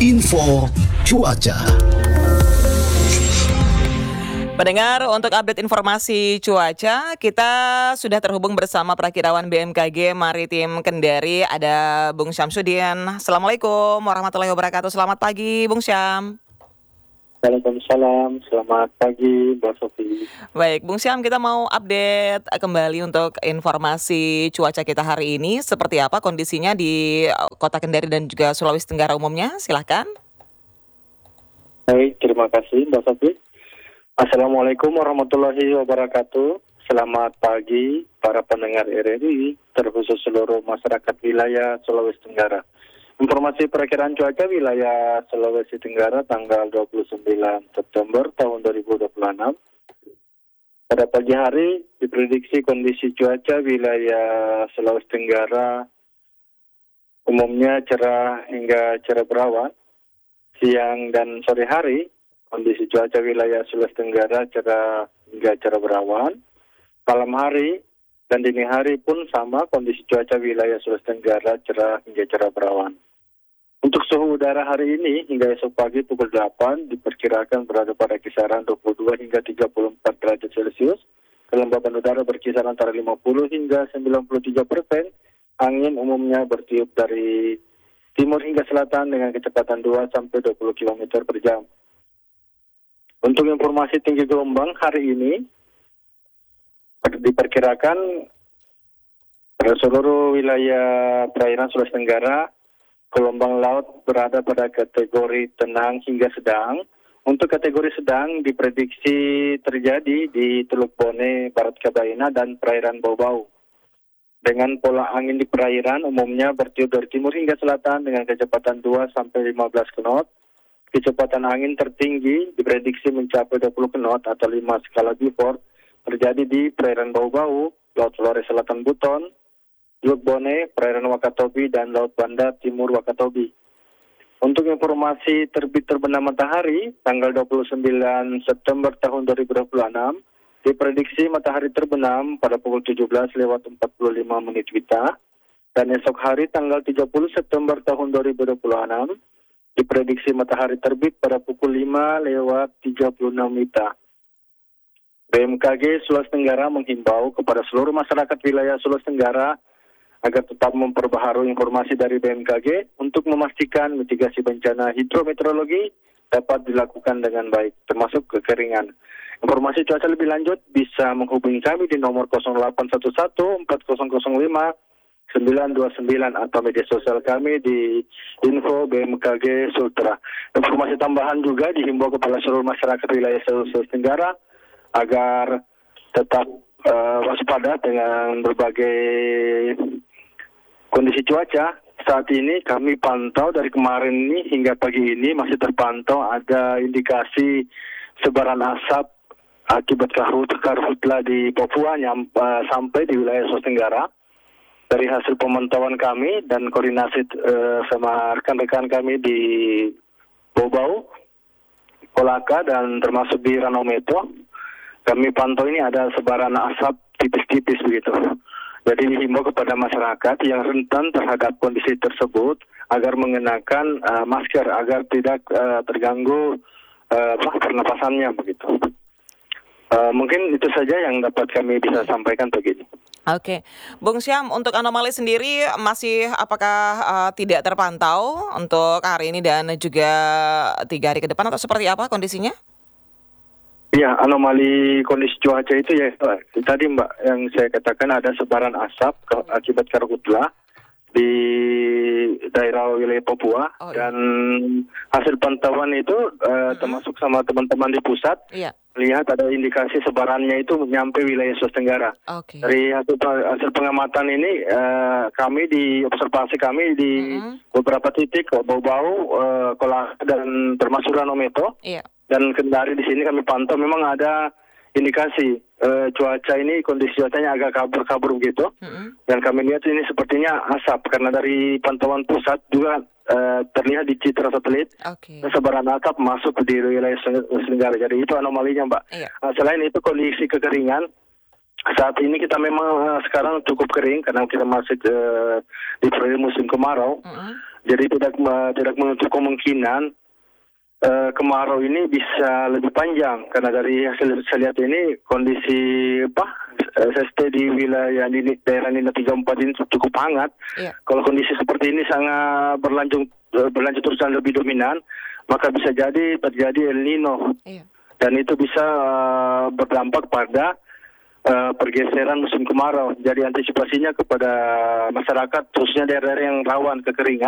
Info cuaca. Pendengar, untuk update informasi cuaca, kita sudah terhubung bersama Prakirawan BMKG Maritim Kendari, ada Bung Syamsuddin. Assalamualaikum warahmatullahi wabarakatuh. Selamat pagi, Bung Syam. Waalaikumsalam, selamat pagi Mbak Sofi. Baik, Bung Syam, kita mau update kembali untuk informasi cuaca kita hari ini. Seperti apa kondisinya di Kota Kendari dan juga Sulawesi Tenggara umumnya? Silahkan. Baik, terima kasih Mbak Sofi. Assalamualaikum warahmatullahi wabarakatuh. Selamat pagi para pendengar RRI, terkhusus seluruh masyarakat wilayah Sulawesi Tenggara. Informasi perakiraan cuaca wilayah Sulawesi Tenggara tanggal 29 September tahun 2026. Pada pagi hari diprediksi kondisi cuaca wilayah Sulawesi Tenggara umumnya cerah hingga cerah berawan. Siang dan sore hari kondisi cuaca wilayah Sulawesi Tenggara cerah hingga cerah berawan. Malam hari dan dini hari pun sama, kondisi cuaca wilayah Sulawesi Tenggara cerah hingga cerah berawan. Untuk suhu udara hari ini hingga esok pagi pukul 8 diperkirakan berada pada kisaran 22 hingga 34 derajat Celcius. Kelembaban udara berkisar antara 50 hingga 93%. Angin umumnya bertiup dari timur hingga selatan dengan kecepatan 2 sampai 20 km per jam. Untuk informasi tinggi gelombang hari ini diperkirakan pada seluruh wilayah perairan Sulawesi Tenggara gelombang laut berada pada kategori tenang hingga sedang. Untuk kategori sedang diprediksi terjadi di Teluk Bone, Barat Kabaina, dan perairan Bau-Bau. Dengan pola angin di perairan umumnya bertiup dari timur hingga selatan dengan kecepatan 2 sampai 15 knot. Kecepatan angin tertinggi diprediksi mencapai 20 knot atau 5 skala Beaufort terjadi di perairan Bau-Bau, Laut Flores Selatan Buton, Teluk Bone, perairan Wakatobi, dan Laut Banda Timur Wakatobi. Untuk informasi terbit terbenam matahari, tanggal 29 September tahun 2026, diprediksi matahari terbenam pada pukul 17:45 WITA, dan esok hari tanggal 30 September tahun 2026, diprediksi matahari terbit pada pukul 5:36 WITA. BMKG Sulawesi Tenggara menghimbau kepada seluruh masyarakat wilayah Sulawesi Tenggara agar tetap memperbaharui informasi dari BMKG untuk memastikan mitigasi bencana hidrometeorologi dapat dilakukan dengan baik, termasuk kekeringan. Informasi cuaca lebih lanjut bisa menghubungi kami di nomor 0811 4005 929 atau media sosial kami di info BMKG Sultra. Informasi tambahan juga dihimbau kepada seluruh masyarakat wilayah Sulawesi Tenggara agar tetap waspada dengan berbagai kondisi cuaca. Saat ini kami pantau dari kemarin ini hingga pagi ini masih terpantau ada indikasi sebaran asap akibat karhutla di Papua sampai di wilayah Sulawesi Tenggara. Dari hasil pemantauan kami dan koordinasi sama rekan-rekan kami di Bau-Bau, Kolaka, dan termasuk di Ranometo, kami pantau ini ada sebaran asap tipis-tipis begitu. Jadi dihimbau kepada masyarakat yang rentan terhadap kondisi tersebut agar mengenakan masker agar tidak terganggu pernapasannya begitu. Mungkin itu saja yang dapat kami bisa sampaikan pagi ini. Oke, Bung Syam, untuk anomali sendiri masih apakah tidak terpantau untuk hari ini dan juga 3 hari ke depan atau seperti apa kondisinya? Ya, anomali kondisi cuaca itu ya tadi Mbak yang saya katakan ada sebaran asap akibat karhutla di daerah wilayah Papua. Dan hasil pantauan itu termasuk sama teman-teman di pusat lihat ada indikasi sebarannya itu nyampe wilayah Sulawesi Tenggara. Dari hasil pengamatan ini kami di observasi kami di beberapa titik Bau-Bau, Kolaka, dan termasuk Ranometo. Dan Kendari di sini kami pantau memang ada indikasi cuaca ini, kondisi cuacanya agak kabur-kabur begitu. Dan kami lihat ini sepertinya asap karena dari pantauan pusat juga terlihat di citra satelit sebaran asap masuk di wilayah Sulawesi Tenggara. Jadi itu anomalinya, Mbak. Selain itu kondisi kekeringan saat ini kita memang sekarang cukup kering karena kita masih di periode musim kemarau. Jadi tidak menutup kemungkinan kemarau ini bisa lebih panjang, karena dari hasil saya lihat ini kondisi SST di wilayah daerah Nina 34 ini cukup hangat. Iya. Kalau kondisi seperti ini sangat berlanjut terus dan lebih dominan, maka bisa jadi terjadi El Nino. Iya. Dan itu bisa berdampak pada pergeseran musim kemarau. Jadi antisipasinya kepada masyarakat, khususnya daerah-daerah yang rawan kekeringan,